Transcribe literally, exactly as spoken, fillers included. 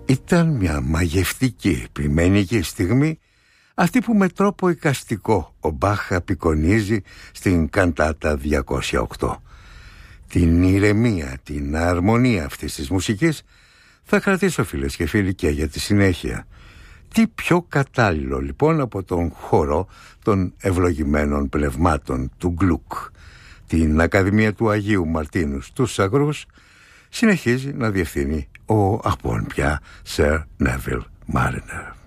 Ήταν μια μαγευτική ποιμενική στιγμή, αυτή που με τρόπο εικαστικό ο Μπαχ απεικονίζει στην καντάτα διακόσια οκτώ. Την ηρεμία, την αρμονία αυτής της μουσικής θα κρατήσω, φίλες και φίλοι, και για τη συνέχεια. Τι πιο κατάλληλο λοιπόν από τον χορό των ευλογημένων πνευμάτων του Γκλουκ. Την Ακαδημία του Αγίου Μαρτίνου στους Σαγρούς συνεχίζει να διευθύνει ο απόν πια Sir Neville Marriner.